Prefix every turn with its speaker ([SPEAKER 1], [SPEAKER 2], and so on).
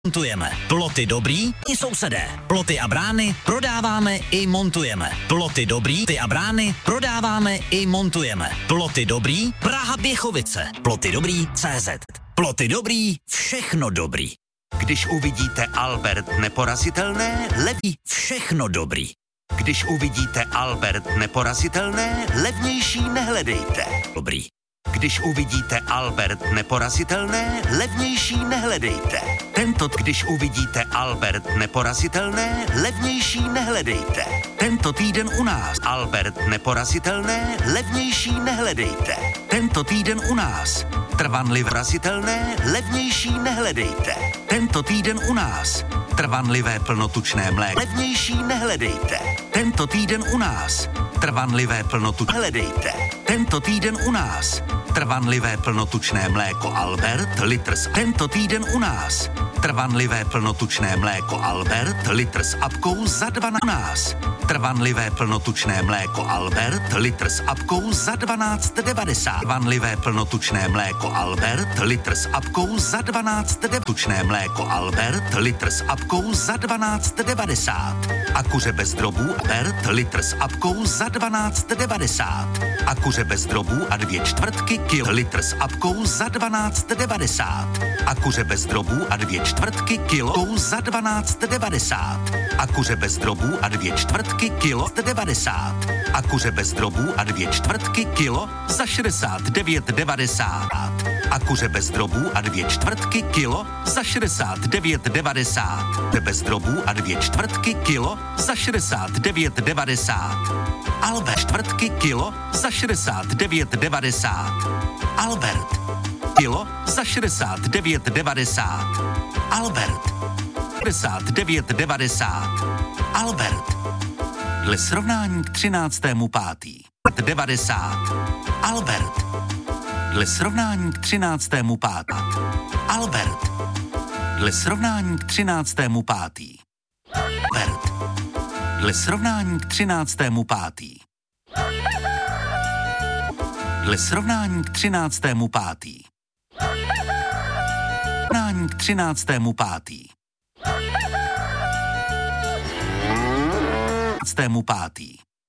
[SPEAKER 1] Montujeme. Ploty dobrý i sousedé. Ploty a brány prodáváme i montujeme. Ploty dobrý, ty a brány prodáváme i montujeme. Ploty dobrý, Praha Běchovice. Ploty dobrý, CZ. Ploty dobrý, všechno dobrý.
[SPEAKER 2] Když uvidíte Albert neporazitelné, levý,
[SPEAKER 1] Všechno dobrý.
[SPEAKER 2] když uvidíte Albert neporazitelné, levnější nehledejte.
[SPEAKER 1] Dobrý.
[SPEAKER 2] Když uvidíte Albert neporazitelné, levnější nehledejte. Když uvidíte Albert neporazitelné, levnější nehledejte. Tento týden u nás Albert neporazitelné, levnější nehledejte. Tento týden u nás trvanlivé porazitelné, levnější nehledejte. Tento týden u nás trvanlivé plnotučné mléko, levnější nehledejte. Tento týden u nás trvanlivé plnotučné hledejte. Tento týden u nás trvanlivé plnotučné mléko Albert, litr s... Tento týden u nás trvanlivé plnotučné mléko Albert, litr s apkou za 12 nás. Trvanlivé plnotučné mléko Albert, litr s apkou za 12,90. Trvanlivé plnotučné mléko Albert, litr s apkou za 12,90. Tučné mléko Albert, litr s apkou za 12,90. A kuře bez drobů Albert, litr s apkou za 12,90. A kuře bez drobů a 2/4 kilo, litr s apkou za 12,90. A kuře bez drobů a 2/4 kilo za 12,90. A kuře bez drobů a 2/4 kilo 90. A kuře bez drobů a 2/4 kilo za 69,90. A kuře bez drobů a 2/4 kilo za 69,90. Bez drobů a 2/4 kilo za 69,90. Albert 4 kilo za 69,90. Albert kilo za 69,90. Albert 69,90. Albert dle srovnání k 13.5. 90. Albert dle srovnání k 13.5. Albert dle srovnání k 13.5. Albert dle srovnání k 13.5. Dle srovnání k 13.5. Srovnání k 13.5. 13.5.